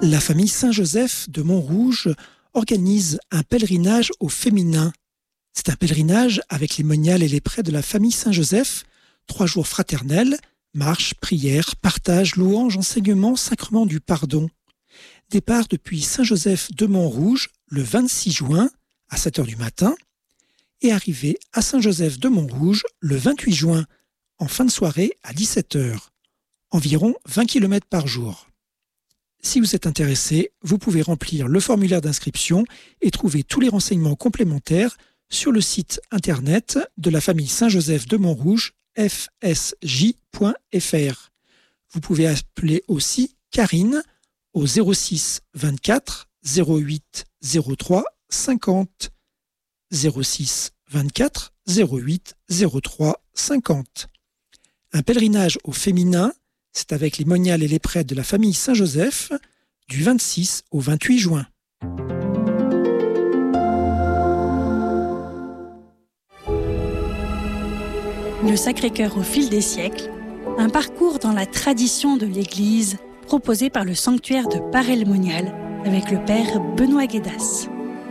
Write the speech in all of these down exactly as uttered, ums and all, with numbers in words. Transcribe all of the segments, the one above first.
La famille Saint-Joseph de Montrouge organise un pèlerinage au féminin. C'est un pèlerinage avec les moniales et les prêts de la famille Saint-Joseph. Trois jours fraternels, marche, prière, partage, louange, enseignement, sacrement du pardon. Départ depuis Saint-Joseph de Montrouge le vingt-six juin à sept heures du matin et arrivée à Saint-Joseph de Montrouge le vingt-huit juin en fin de soirée à dix-sept heures. Environ vingt kilomètres par jour. Si vous êtes intéressé, vous pouvez remplir le formulaire d'inscription et trouver tous les renseignements complémentaires sur le site internet de la famille Saint-Joseph de Montrouge, f s j point f r. Vous pouvez appeler aussi Karine au zéro six vingt-quatre zéro huit zéro trois cinquante. zéro six vingt-quatre zéro huit zéro trois cinquante. Un pèlerinage au féminin, c'est avec les moniales et les prêtres de la famille Saint-Joseph du vingt-six au vingt-huit juin. Le Sacré-Cœur au fil des siècles, un parcours dans la tradition de l'Église proposé par le sanctuaire de Paray-le-Monial avec le père Benoît Guédas.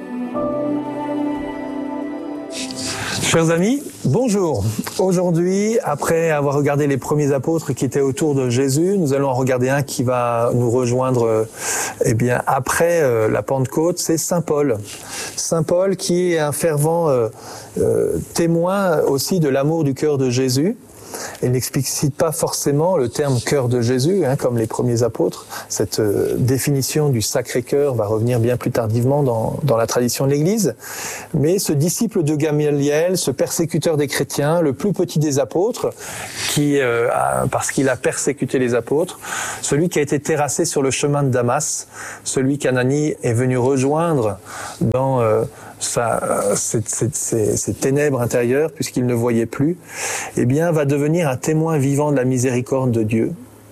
Chers amis, bonjour. Aujourd'hui, après avoir regardé les premiers apôtres qui étaient autour de Jésus, nous allons en regarder un qui va nous rejoindre eh bien, après euh, la Pentecôte, c'est Saint Paul. Saint Paul qui est un fervent euh, euh, témoin aussi de l'amour du cœur de Jésus. Il n'explicite pas forcément le terme cœur de Jésus, hein, comme les premiers apôtres. Cette euh, définition du Sacré-Cœur va revenir bien plus tardivement dans, dans la tradition de l'Église. Mais ce disciple de Gamaliel, ce persécuteur des chrétiens, le plus petit des apôtres, qui, euh, a, parce qu'il a persécuté les apôtres, celui qui a été terrassé sur le chemin de Damas, celui qu'Ananie est venu rejoindre dans euh, sa, ces, ces, ces, ces ténèbres intérieures, puisqu'il ne voyait plus, eh bien, va devenir un témoin vivant de la miséricorde de Dieu.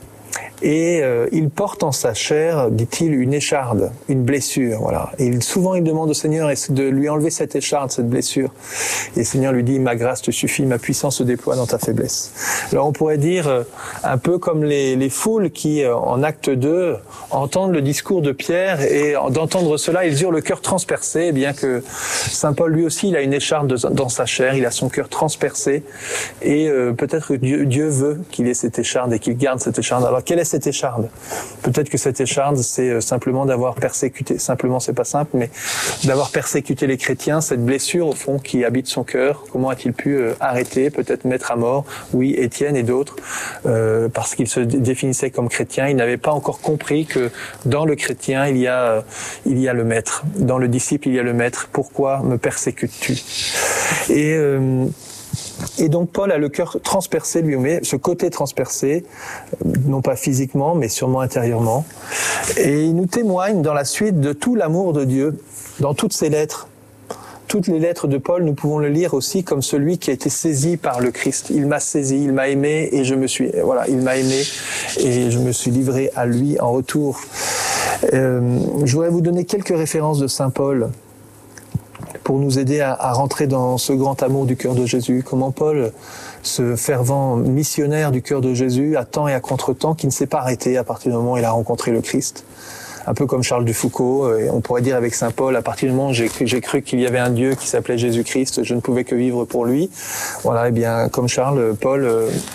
Et euh, il porte en sa chair, dit-il, une écharde, une blessure. Voilà. Et il, souvent, il demande au Seigneur de lui enlever cette écharde, cette blessure. Et le Seigneur lui dit, ma grâce te suffit, ma puissance se déploie dans ta faiblesse. Alors on pourrait dire, euh, un peu comme les, les foules qui, euh, en acte deux, entendent le discours de Pierre, et d'entendre cela, ils eurent le cœur transpercé, bien que Saint Paul, lui aussi, il a une écharde de, dans sa chair, il a son cœur transpercé, et euh, peut-être que Dieu, Dieu veut qu'il ait cette écharde et qu'il garde cette écharde. Alors, quelle est cette écharde? Peut-être que cette écharde, c'est simplement d'avoir persécuté, simplement c'est pas simple, mais d'avoir persécuté les chrétiens, cette blessure au fond qui habite son cœur. Comment a-t-il pu euh, arrêter, peut-être mettre à mort, oui, Étienne et d'autres, euh, parce qu'ils se définissaient comme chrétiens. Ils n'avaient pas encore compris que dans le chrétien, il y a, euh, il y a le maître. Dans le disciple, il y a le maître. Pourquoi me persécutes-tu? Et... Euh, Et donc Paul a le cœur transpercé lui-même, ce côté transpercé, non pas physiquement, mais sûrement intérieurement. Et il nous témoigne dans la suite de tout l'amour de Dieu, dans toutes ses lettres. Toutes les lettres de Paul, nous pouvons le lire aussi comme celui qui a été saisi par le Christ. Il m'a saisi, il m'a aimé et je me suis, voilà, il m'a aimé et je me suis livré à lui en retour. Euh, je voudrais vous donner quelques références de Saint Paul pour nous aider à, à rentrer dans ce grand amour du cœur de Jésus. Comment Paul, ce fervent missionnaire du cœur de Jésus, à temps et à contre-temps, qui ne s'est pas arrêté à partir du moment où il a rencontré le Christ. Un peu comme Charles de Foucault, et on pourrait dire avec Saint Paul, à partir du moment où j'ai, j'ai cru qu'il y avait un Dieu qui s'appelait Jésus-Christ, je ne pouvais que vivre pour lui. Voilà, et bien comme Charles, Paul,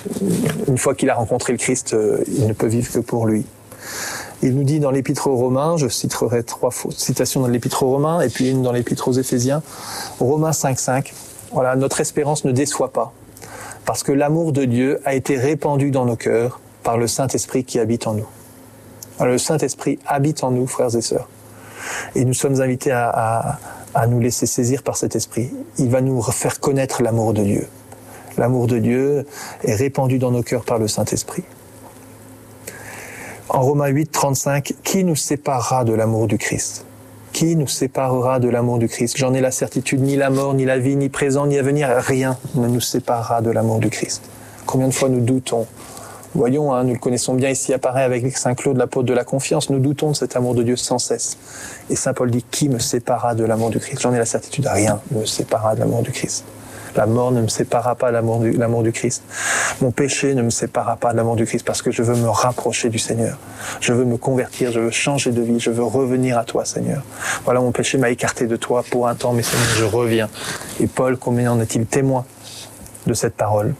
une fois qu'il a rencontré le Christ, il ne peut vivre que pour lui. Il nous dit dans l'Épître aux Romains, je citerai trois citations dans l'Épître aux Romains et puis une dans l'Épître aux Éphésiens, Romains cinq cinq. Voilà, notre espérance ne déçoit pas, parce que l'amour de Dieu a été répandu dans nos cœurs par le Saint-Esprit qui habite en nous. Alors, le Saint-Esprit habite en nous, frères et sœurs, et nous sommes invités à, à, à nous laisser saisir par cet Esprit. Il va nous faire connaître l'amour de Dieu. L'amour de Dieu est répandu dans nos cœurs par le Saint-Esprit. En Romains huit trente-cinq, qui nous séparera de l'amour du Christ? Qui nous séparera de l'amour du Christ? J'en ai la certitude, ni la mort, ni la vie, ni présent, ni à venir, rien ne nous séparera de l'amour du Christ. Combien de fois nous doutons? Voyons, hein, nous le connaissons bien ici, apparaît avec Saint Claude, l'apôtre de la confiance, nous doutons de cet amour de Dieu sans cesse. Et Saint Paul dit, qui me séparera de l'amour du Christ? J'en ai la certitude, rien ne me séparera de l'amour du Christ. La mort ne me séparera pas de l'amour du, l'amour du Christ. Mon péché ne me séparera pas de l'amour du Christ parce que je veux me rapprocher du Seigneur. Je veux me convertir, je veux changer de vie, je veux revenir à toi, Seigneur. Voilà, mon péché m'a écarté de toi pour un temps, mais Seigneur, je reviens. Et Paul, combien en est-il témoin de cette parole?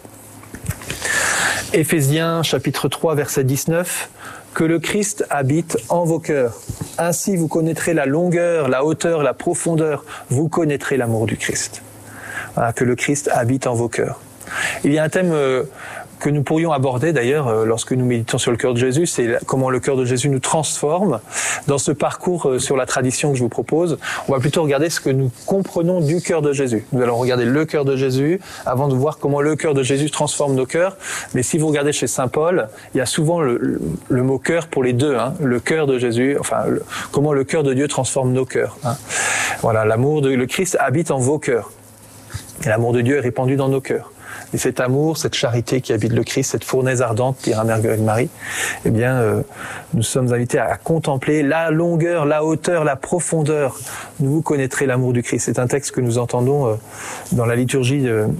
Éphésiens chapitre trois, verset dix-neuf. Que le Christ habite en vos cœurs. Ainsi vous connaîtrez la longueur, la hauteur, la profondeur. Vous connaîtrez l'amour du Christ. Voilà, que le Christ habite en vos cœurs. Il y a un thème euh, que nous pourrions aborder d'ailleurs euh, lorsque nous méditons sur le cœur de Jésus, c'est comment le cœur de Jésus nous transforme. Dans ce parcours euh, sur la tradition que je vous propose, on va plutôt regarder ce que nous comprenons du cœur de Jésus. Nous allons regarder le cœur de Jésus avant de voir comment le cœur de Jésus transforme nos cœurs. Mais si vous regardez chez saint Paul, il y a souvent le, le, le mot cœur pour les deux. Hein, le cœur de Jésus, enfin le, comment le cœur de Dieu transforme nos cœurs. Hein. Voilà, l'amour de le Christ habite en vos cœurs. Et l'amour de Dieu est répandu dans nos cœurs. Et cet amour, cette charité qui habite le Christ, cette fournaise ardente, dira Marguerite Marie, eh bien, euh, nous sommes invités à contempler la longueur, la hauteur, la profondeur. Vous connaîtrez l'amour du Christ. C'est un texte que nous entendons euh, dans la liturgie euh,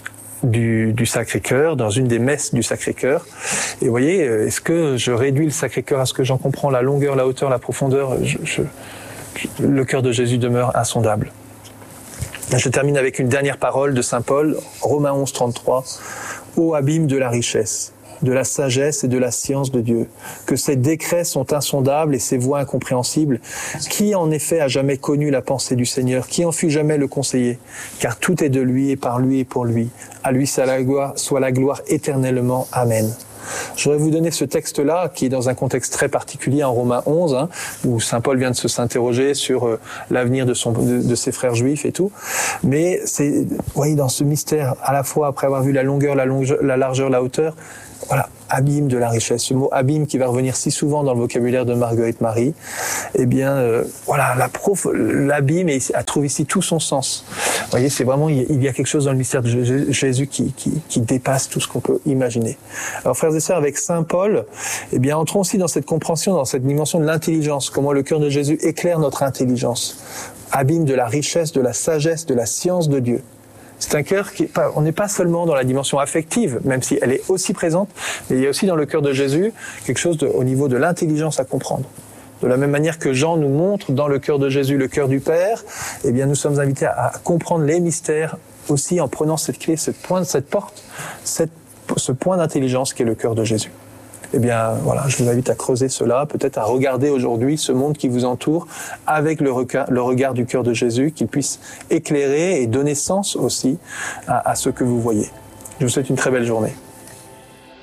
du, du Sacré-Cœur, dans une des messes du Sacré-Cœur. Et vous voyez, est-ce que je réduis le Sacré-Cœur à ce que j'en comprends, la longueur, la hauteur, la profondeur? je, je, Le cœur de Jésus demeure insondable. Je termine avec une dernière parole de saint Paul, Romains onze, trente-trois. « Ô abîme de la richesse, de la sagesse et de la science de Dieu, que ses décrets sont insondables et ses voies incompréhensibles. Qui en effet a jamais connu la pensée du Seigneur? Qui en fut jamais le conseiller? Car tout est de lui et par lui et pour lui. À lui soit la gloire, soit la gloire éternellement. Amen. » Je voudrais vous donner ce texte-là, qui est dans un contexte très particulier en Romains onze, hein, où saint Paul vient de se s'interroger sur euh, l'avenir de, son, de, de ses frères juifs et tout. Mais c'est, vous voyez, dans ce mystère, à la fois après avoir vu la longueur, la, longe, la largeur, la hauteur, voilà, abîme de la richesse. Ce mot abîme qui va revenir si souvent dans le vocabulaire de Marguerite Marie, eh bien, euh, voilà, la prof, l'abîme et elle trouve ici tout son sens. Vous voyez, c'est vraiment, il y a quelque chose dans le mystère de Jésus qui, qui, qui dépasse tout ce qu'on peut imaginer. Alors, frères et sœurs, avec saint Paul, eh bien, entrons aussi dans cette compréhension, dans cette dimension de l'intelligence, comment le cœur de Jésus éclaire notre intelligence. Abîme de la richesse, de la sagesse, de la science de Dieu. C'est un cœur qui, on n'est pas seulement dans la dimension affective, même si elle est aussi présente, mais il y a aussi dans le cœur de Jésus quelque chose de, au niveau de l'intelligence à comprendre. De la même manière que Jean nous montre dans le cœur de Jésus le cœur du Père, eh bien nous sommes invités à, à comprendre les mystères aussi en prenant cette clé, cette pointe, cette porte, cette, ce point d'intelligence qui est le cœur de Jésus. Eh bien, voilà, je vous invite à creuser cela, peut-être à regarder aujourd'hui ce monde qui vous entoure avec le regard, le regard du cœur de Jésus, qu'il puisse éclairer et donner sens aussi à, à ce que vous voyez. Je vous souhaite une très belle journée.